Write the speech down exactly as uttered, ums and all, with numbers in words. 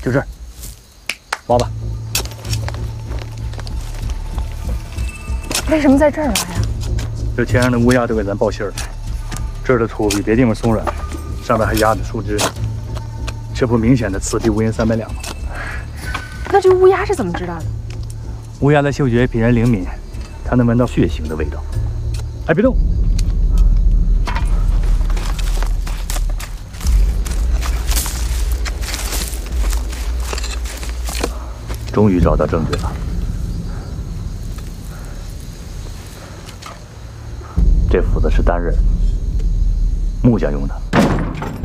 就这儿，挖吧。 为什么在这儿挖呀？ 这天上的乌鸦都给咱报信儿了。这儿的土比别地方松软，上面还压着树枝，这不明显的此地无银三百两吗？ 那这乌鸦是怎么知道的？ 乌鸦的嗅觉比人灵敏，它能闻到血腥的味道。哎，别动！终于找到证据了。这斧子是单刃，木匠用的。